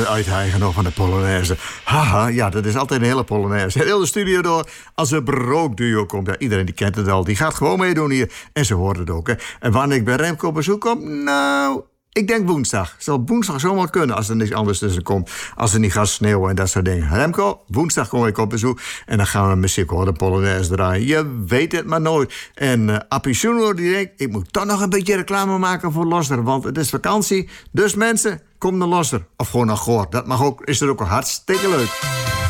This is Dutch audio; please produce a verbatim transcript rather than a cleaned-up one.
uithijgen nog van de Polonaise. Haha, ja, dat is altijd een hele Polonaise. Heel de studio door als een brookduo komt. Ja, iedereen die kent het al, die gaat gewoon meedoen hier. En ze hoort het ook, hè. En wanneer ik bij Remco op bezoek kom, nou... Ik denk woensdag. Het zal woensdag zomaar kunnen als er niks anders tussen komt. Als er niet gaat sneeuwen en dat soort dingen. Remco, woensdag kom ik op bezoek. En dan gaan we muziek horen, de Polonaise draaien. Je weet het maar nooit. En uh, Appie Soenor die denkt, ik moet toch nog een beetje reclame maken voor Loster. Want het is vakantie. Dus mensen, kom naar Loster. Of gewoon naar Goor. Dat mag ook, is er ook hartstikke leuk.